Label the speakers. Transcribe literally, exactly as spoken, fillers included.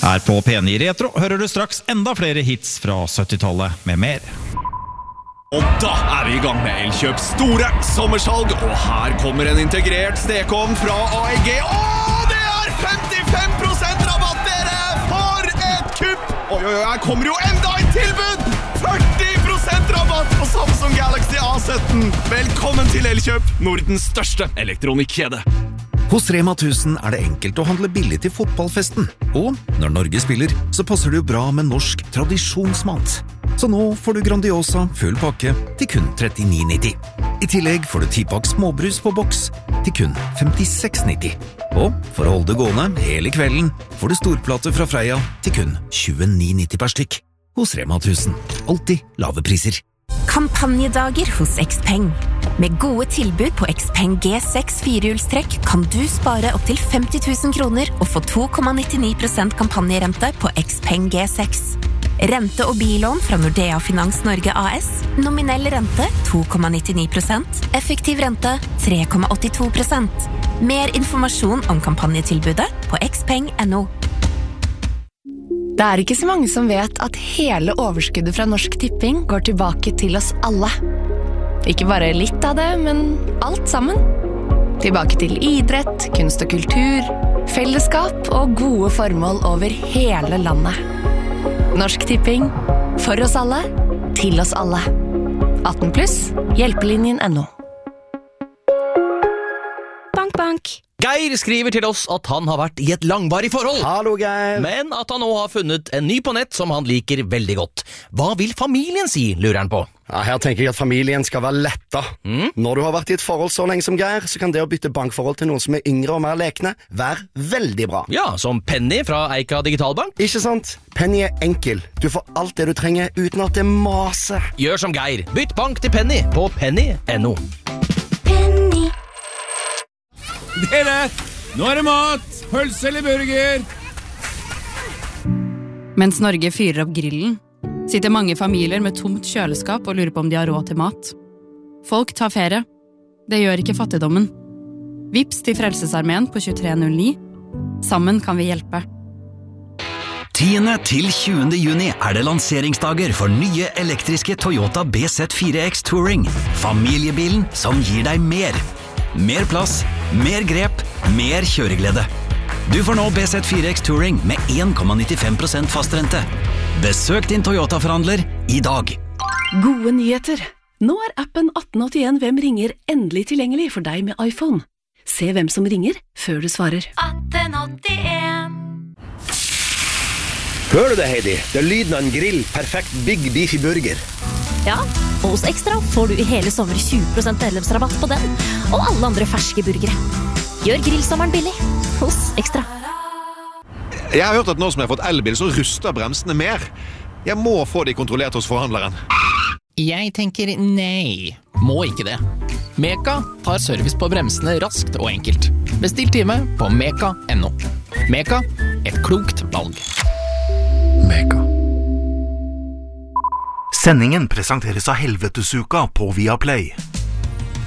Speaker 1: Her på P ni Retro hører du straks enda flere hits fra syttitallet med mer.
Speaker 2: Og da er vi i gang med Elkjøps store sommersalg, og her kommer en integrert stekeovn fra A E G. Åh, det er femtifem prosent rabatt, dere! For et kupp! Oi, oi, oi, her kommer jo enda et tilbud! førti prosent rabatt på Samsung Galaxy A sytten! Velkommen til Elkjøp, Nordens største elektronikkjede.
Speaker 3: Hos Rema tusen er det enkelt å handle billig til fotballfesten. Og når Norge spiller, så passer det jo bra med norsk tradisjonsmat. Så nå får du Grandiosa full pakke til kun trettini nitti. I tillegg får du ti-pakk småbrus på boks til kun femtiseks nitti. Og for å holde det gående hele kvelden, får du storplate fra Freia til kun tjueni nitti per stykk. Hos Rema tusen. Alltid lave priser.
Speaker 4: Kampanjedager hos Xpeng. Med gode tilbud på Xpeng G seks firehjulstrekk kan du spare opp til femti tusen kroner og få to komma nittini prosent kampanjerente på Xpeng G seks. Rente- og bilån fra Nordea Finans Norge A S. Nominell rente to komma nittini prosent. Effektiv rente tre komma åttito prosent. Mer informasjon om kampanjetilbudet på xpeng punktum no.
Speaker 5: Det er ikke så mange som vet at hele overskuddet fra Norsk Tipping går tilbake til oss alle. Ikke bare litt av det, men alt sammen. Tilbake til idrett, kunst og kultur, fellesskap og gode formål over hele landet. Norsk Tipping. For oss alle. Til oss alle. atten pluss. Hjelpelinjen punktum no.
Speaker 4: Bank, bank.
Speaker 6: Geir skriver til oss at han har vært i et langvarig forhold.
Speaker 7: Hallo, Geir.
Speaker 6: Men at han nå har funnet en ny på nett som han liker veldig godt. Hva vil familien si, lurer han på?
Speaker 7: Ja, her tenker jeg at familien skal være letta.
Speaker 6: Mm?
Speaker 7: Når du har vært i et forhold så lenge som Geir, så kan det å bytte bankforhold til noen som er yngre og mer lekne være veldig bra.
Speaker 6: Ja, som Penny fra Eika Digitalbank.
Speaker 7: Ikke sant? Penny er enkel. Du får alt det du trenger uten at det maser.
Speaker 6: Gjør som Geir. Bytt bank til Penny på penny punktum no.
Speaker 4: Penny.
Speaker 8: Dere, nå er det mat! Pølse eller burger?
Speaker 9: Mens Norge fyrer opp grillen, sitter mange familier med tomt kjøleskap og lurer på om de har råd til mat. Folk tar ferie. Det gjør ikke fattigdommen. Vips til Frelsesarmeen på tjuetre null ni. Sammen kan vi hjelpe.
Speaker 10: tiende til tjuende juni er det lanseringsdager for nye elektriske Toyota B Z fire X Touring. Familiebilen som gir deg mer. Mer plass, mer grep, mer kjøreglede. Du får nå B Z fire X Touring med en komma nittifem prosent fastrente. Besøk din Toyota-forhandler i dag.
Speaker 11: Gode nyheter! Nå er appen atten åttien Hvem ringer endelig tilgjengelig for deg med iPhone. Se hvem som ringer før du svarer.
Speaker 4: atten åttien.
Speaker 12: Hører du det, Heidi? Det er lyden av en grill. Perfekt Big Beefy Burger.
Speaker 13: Ja, og hos Extra får du i hele sommer tjue prosent medlemsrabatt på den, og alle andre ferske burgere. Gjør grillsommeren billig hos Extra.
Speaker 14: Jeg har hørt at nå som jeg har fått elbil, så ruster bremsene mer. Jeg må få de kontrollert hos forhandleren.
Speaker 15: Jeg tenker nei, må ikke det. Meka tar service på bremsene raskt og enkelt. Bestill time på meka punktum no. Meka, et klokt valg.
Speaker 3: Meka. Sendingen presenteres av Helvetesuka på Viaplay.